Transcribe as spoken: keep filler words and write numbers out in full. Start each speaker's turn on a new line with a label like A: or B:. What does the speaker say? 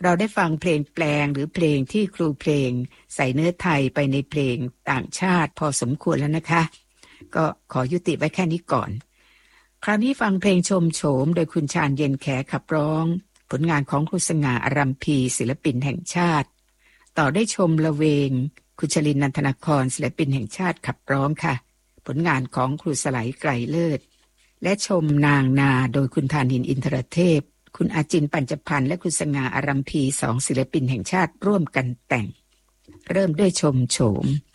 A: เราได้ฟังเพลงแปลงหรือเพลงที่ครูเพลงใส่เนื้อไทยไปในเพลงต่างชาติพอสมควรแล้วนะคะก็ขอยุติไว้แค่นี้ก่อนคราวนี้ฟังเพลงชมโฉมโดยคุณชาญเย็นแขขับร้องผลงานของครูสง่าอารัมพีศิลปินแห่งชาติต่อได้ชมละเวงคุณชลินนันทนครศิลปินแห่งชาติขับร้องค่ะผลงานของครูสไลไกรเลิศและชมนางนาโดยคุณธานินทร์อินทรเทพคุณอาจินปัญจพันธ์และคุณสง่าอารัมพีสองศิลปินแห่งชาติร่วมกันแต่งเริ่มด้วยชมโฉม